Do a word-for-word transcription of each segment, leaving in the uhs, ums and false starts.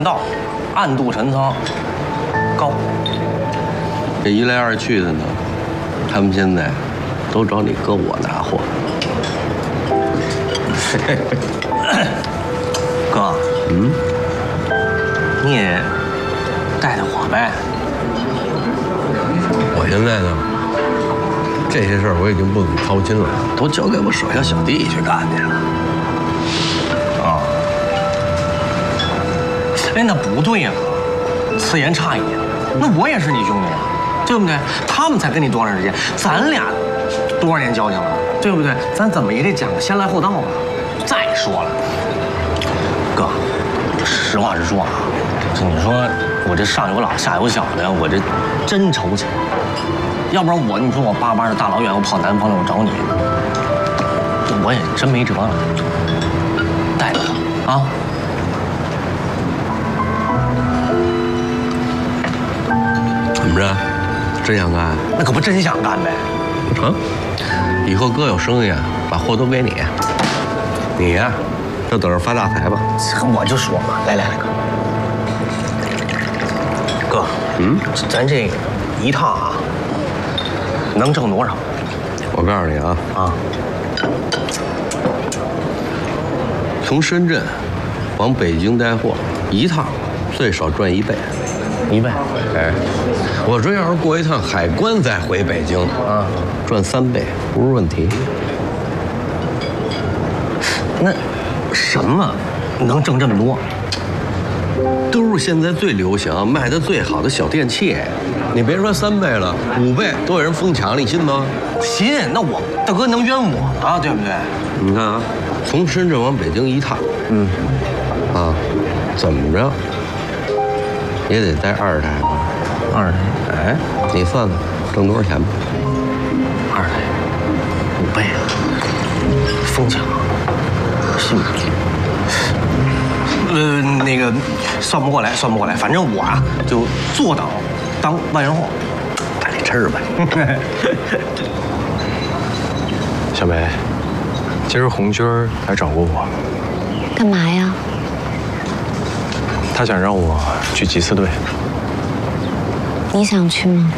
道，暗度陈仓，高。 这一来二去的呢，他们现在都找你哥我拿货。 哥，嗯，你也带带我呗。 我现在呢，这些事儿我已经不怎么操心了，都交给我手下小弟去干去了。啊。 哎，那不对呀，哥，此言差矣。那我也是你兄弟啊，对不对？他们才跟你多长时间，咱俩多少年交情了，对不对？咱怎么也得讲个先来后到吧。再说了，哥，实话实说啊，这你说我这上有老下有小的，我这真愁钱。要不然我，你说我巴巴的大老远我跑南方来我找你，我也真没辙了。带着我啊！ 怎么着？真想干？ 那可不真想干呗。 成，以后哥有生意，把货都给你。你呀，就等着发大财吧。 我就说嘛，来来来，哥，哥，嗯，咱这一趟啊，能挣多少？ 我告诉你啊，啊，从深圳往北京带货，一趟最少赚一倍。 一倍？ 哎，我说要是过一趟海关再回北京啊，赚三倍不是问题。 那什么能挣这么多？ 都是现在最流行、卖的最好的小电器。你别说三倍了，五倍都有人疯抢，你信吗？ 信。那我大哥能冤我吗？对不对？ 你看啊，从深圳往北京一趟，嗯，啊，怎么着也得带二十台吧？ 二十台？ 哎，你算算挣多少钱吧？ 二十台，五倍啊！疯抢。信不信？呃，那个算不过来，算不过来。反正我啊，就坐等当万元户，赶紧吃呗。 小梅，今儿红军来找过我， 干嘛呀？ 他想让我去缉私队。 你想去吗？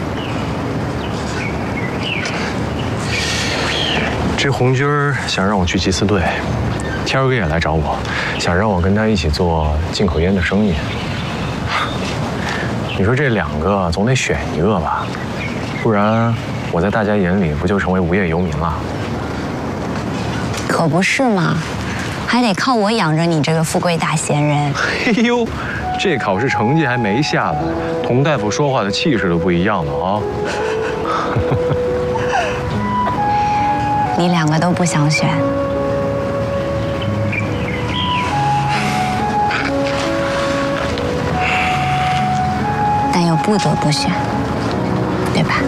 这红军想让我去缉私队。天儿哥也来找我，想让我跟他一起做进口烟的生意。你说这两个总得选一个吧，不然我在大家眼里不就成为无业游民了？ 可不是嘛，还得靠我养着你这个富贵大闲人。 哎呦，这考试成绩还没下来，童大夫说话的气势都不一样了啊！ 你两个都不想选。但又不得不选，对吧？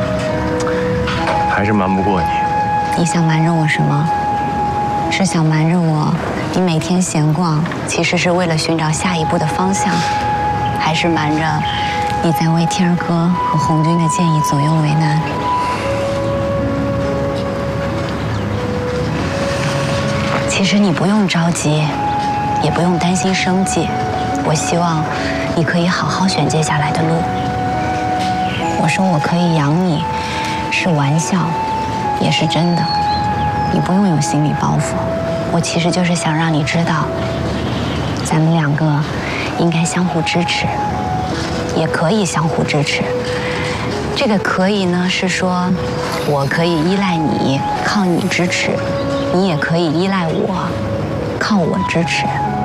还是瞒不过你。 你想瞒着我什么？是想瞒着我，你每天闲逛其实是为了寻找下一步的方向，还是瞒着你在为天儿哥和红军的建议左右为难？其实你不用着急，也不用担心生计。我希望你可以好好选接下来的路。我说我可以养你，是玩笑，也是真的。你不用有心理包袱。我其实就是想让你知道，咱们两个应该相互支持，也可以相互支持。这个可以呢，是说我可以依赖你，靠你支持；你也可以依赖我，靠我支持。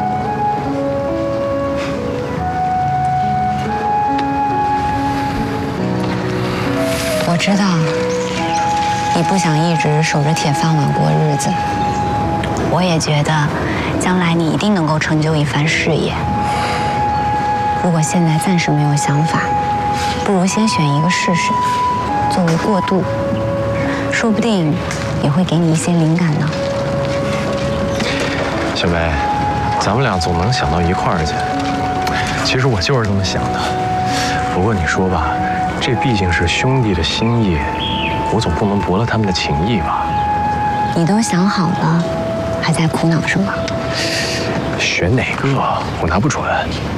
我知道你不想一直守着铁饭碗过日子，我也觉得将来你一定能够成就一番事业。如果现在暂时没有想法，不如先选一个试试，作为过渡，说不定也会给你一些灵感呢。 小梅，咱们俩总能想到一块儿去。其实我就是这么想的，不过你说吧，这毕竟是兄弟的心意，我总不能驳了他们的情谊吧？ 你都想好了，还在苦恼什么？ 选哪个我拿不准。